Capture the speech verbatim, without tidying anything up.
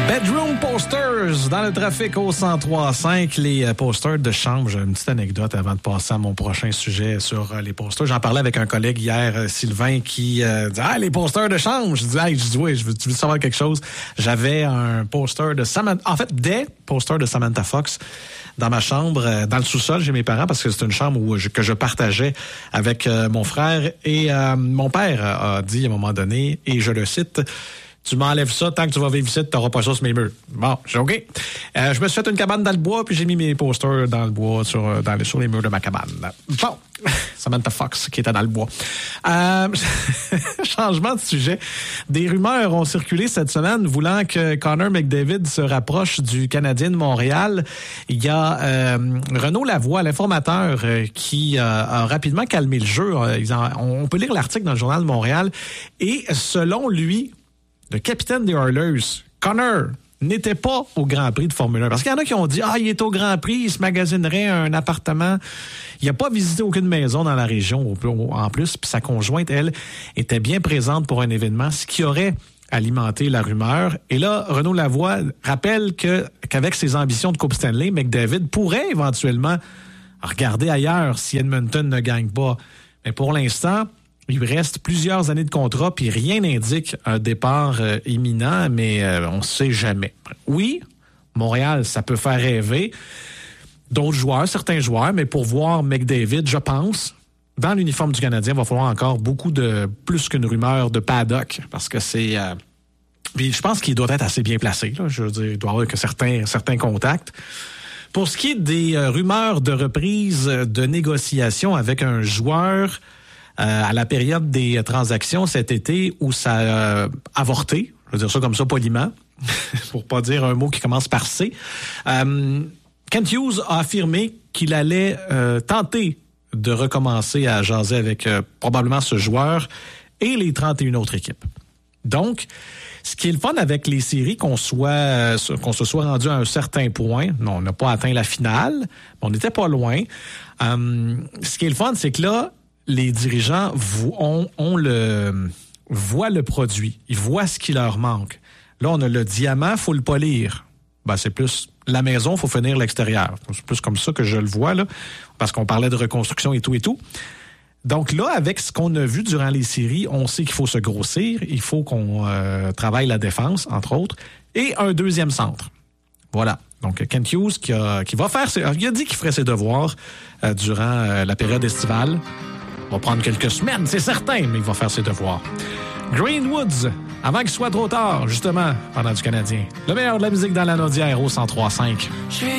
Bedroom Posters dans le trafic au cent trois virgule cinq. Les posters de chambre. J'ai une petite anecdote avant de passer à mon prochain sujet sur les posters. J'en parlais avec un collègue hier, Sylvain, qui euh, dit « Ah, les posters de chambre! » Je dis « Hey, je dis oui, je veux, tu veux savoir quelque chose? » J'avais un poster de Samantha... En fait, des posters de Samantha Fox dans ma chambre, dans le sous-sol chez mes parents, parce que c'est une chambre où je, que je partageais avec euh, mon frère. Et euh, mon père a dit à un moment donné, et je le cite... Tu m'enlèves ça, tant que tu vas vivre ici, tu n'auras pas ça sur mes murs. Bon, j'ai OK. Euh, je me suis fait une cabane dans le bois, puis j'ai mis mes posters dans le bois, sur, dans les, sur les murs de ma cabane. Bon, Samantha Fox qui était dans le bois. Euh, changement de sujet. Des rumeurs ont circulé cette semaine voulant que Connor McDavid se rapproche du Canadien de Montréal. Il y a euh, Renaud Lavoie, l'informateur, euh, qui euh, a rapidement calmé le jeu. Ils en, on peut lire l'article dans le Journal de Montréal. Et selon lui, le capitaine des Oilers, Connor, n'était pas au Grand Prix de Formule un. Parce qu'il y en a qui ont dit « Ah, il est au Grand Prix, il se magasinerait un appartement. » Il n'a pas visité aucune maison dans la région en plus. Puis sa conjointe, elle, était bien présente pour un événement, ce qui aurait alimenté la rumeur. Et là, Renaud Lavoie rappelle que qu'avec ses ambitions de Coupe Stanley, McDavid pourrait éventuellement regarder ailleurs si Edmonton ne gagne pas. Mais pour l'instant... il reste plusieurs années de contrat, puis rien n'indique un départ euh, imminent, mais euh, on ne sait jamais. Oui, Montréal, ça peut faire rêver d'autres joueurs, certains joueurs, mais pour voir McDavid, je pense, dans l'uniforme du Canadien, il va falloir encore beaucoup de, plus qu'une rumeur de paddock, parce que c'est... Euh, puis je pense qu'il doit être assez bien placé, là. Je veux dire, il doit avoir que certains, certains contacts. Pour ce qui est des euh, rumeurs de reprise de négociations avec un joueur... Euh, à la période des transactions cet été où ça a euh, avorté, je veux dire ça comme ça poliment, pour pas dire un mot qui commence par C, euh, Kent Hughes a affirmé qu'il allait euh, tenter de recommencer à jaser avec euh, probablement ce joueur et les trente et une autres équipes. Donc, ce qui est le fun avec les séries, qu'on soit euh, qu'on se soit rendu à un certain point, non, on n'a pas atteint la finale, mais on n'était pas loin. Euh, ce qui est le fun, c'est que là, les dirigeants ont, ont le, voient le produit. Ils voient ce qui leur manque. Là, on a le diamant, il faut le polir. Ben, c'est plus la maison, il faut finir l'extérieur. C'est plus comme ça que je le vois, là, parce qu'on parlait de reconstruction et tout et tout. Donc là, avec ce qu'on a vu durant les séries, on sait qu'il faut se grossir, il faut qu'on euh, travaille la défense, entre autres, et un deuxième centre. Voilà. Donc, Kent Hughes qui, a, qui va faire... Ses, il a dit qu'il ferait ses devoirs euh, durant euh, la période estivale. Il va prendre quelques semaines, c'est certain, mais il va faire ses devoirs. Greenwoods, avant qu'il soit trop tard, justement, pendant du Canadien. Le meilleur de la musique dans la Naudière au cent trois virgule cinq.